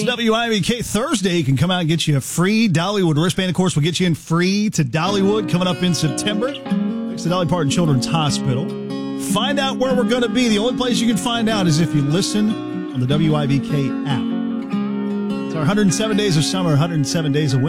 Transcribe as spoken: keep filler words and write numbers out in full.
W I V K Thursday. You can come out and get you a free Dollywood wristband. Of course, we'll get you in free to Dollywood coming up in September. Thanks to Dolly Parton Children's Hospital. Find out where we're going to be. The only place you can find out is if you listen on the W I V K app. It's our one hundred seven days of summer, one hundred seven days of winter.